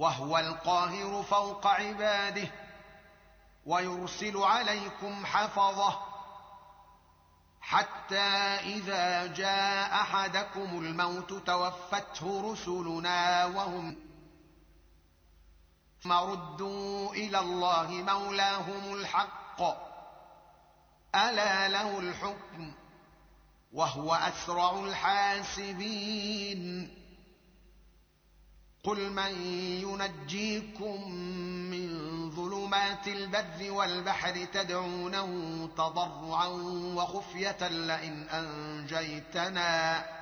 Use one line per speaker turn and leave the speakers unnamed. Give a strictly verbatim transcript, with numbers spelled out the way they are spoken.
وهو القاهر فوق عباده ويرسل عليكم حفظه حتى إذا جاء أحدكم الموت توفته رسلنا وهم ردوا إلى الله مولاهم الحق ألا له الحكم وهو أسرع الحاسبين قل من ينجيكم من ظلمات البر والبحر تدعونه تضرعا وخفية لئن أنجيتنا